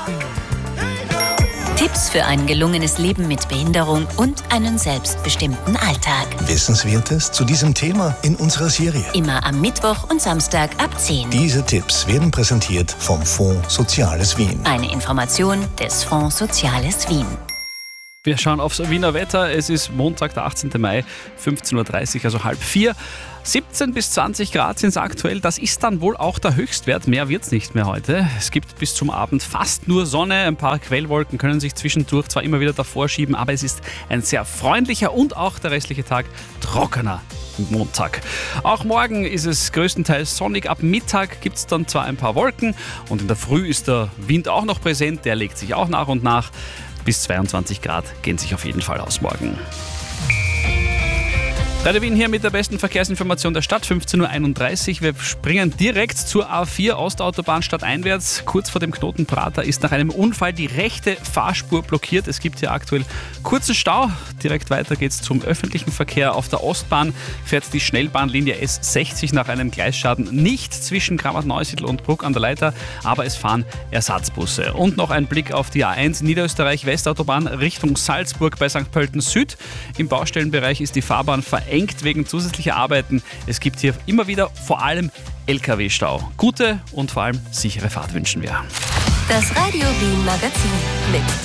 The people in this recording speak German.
Tipps für ein gelungenes Leben mit Behinderung und einen selbstbestimmten Alltag. Wissenswertes zu diesem Thema in unserer Serie. Immer am Mittwoch und Samstag ab 10. Diese Tipps werden präsentiert vom Fonds Soziales Wien. Eine Information des Fonds Soziales Wien. Wir schauen aufs Wiener Wetter. Es ist Montag, der 18. Mai, 15.30 Uhr, also 3:30. 17 bis 20 Grad sind es aktuell. Das ist dann wohl auch der Höchstwert. Mehr wird es nicht mehr heute. Es gibt bis zum Abend fast nur Sonne. Ein paar Quellwolken können sich zwischendurch zwar immer wieder davor schieben, aber es ist ein sehr freundlicher und auch der restliche Tag trockener Montag. Auch morgen ist es größtenteils sonnig. Ab Mittag gibt es dann zwar ein paar Wolken und in der Früh ist der Wind auch noch präsent. Der legt sich auch nach und nach. Bis 22 Grad gehen sich auf jeden Fall aus morgen. Radio Wien hier mit der besten Verkehrsinformation der Stadt, 15.31 Uhr. Wir springen direkt zur A4 Ostautobahn stadteinwärts. Kurz vor dem Knoten Prater ist nach einem Unfall die rechte Fahrspur blockiert. Es gibt hier aktuell kurzen Stau. Direkt weiter geht's zum öffentlichen Verkehr. Auf der Ostbahn fährt die Schnellbahnlinie S60 nach einem Gleisschaden nicht zwischen Kramat-Neusiedl und Bruck an der Leiter, aber es fahren Ersatzbusse. Und noch ein Blick auf die A1 Niederösterreich-Westautobahn Richtung Salzburg bei St. Pölten Süd. Im Baustellenbereich ist die Fahrbahn verengt wegen zusätzlicher Arbeiten. Es gibt hier immer wieder vor allem LKW-Stau. Gute und vor allem sichere Fahrt wünschen wir. Das Radio Wien Magazin mit